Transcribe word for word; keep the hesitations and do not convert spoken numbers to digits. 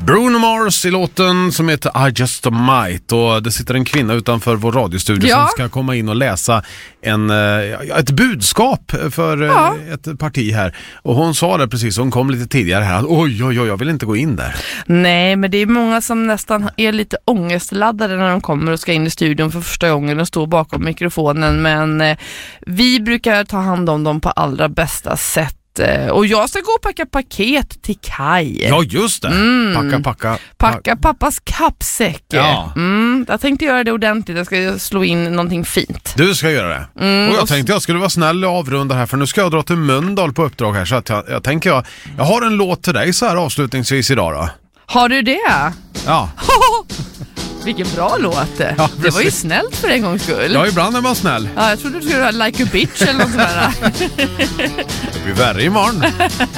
Bruno Mars i låten som heter I Just Might, och det sitter en kvinna utanför vår radiostudio ja. som ska komma in och läsa en, ett budskap för ja. ett parti här. Och hon sa det precis, hon kom lite tidigare här, oj oj oj, jag vill inte gå in där. Nej, men det är många som nästan är lite ångestladdade när de kommer och ska in i studion för första gången och står bakom mikrofonen, men eh, vi brukar ta hand om dem på allra bästa sätt. Och jag ska gå och packa paket till Kaj. Ja, just det. Mm. Packa, packa. Packa pappas kappsäck. Ja. Mm. Jag tänkte göra det ordentligt. Jag ska slå in någonting fint. Du ska göra det. Mm. Och jag tänkte jag skulle vara snäll och avrunda här, för nu ska jag dra till Mölndal på uppdrag här. Så att jag, jag tänker jag, jag har en låt till dig så här avslutningsvis idag då. Har du det? Ja. Vilken bra låt. Ja, det var ju snällt för en gångs skull. Ja, ibland är man snäll. Ja, jag trodde du skulle ha Like a Bitch eller något sådär. Det blir värre imorgon.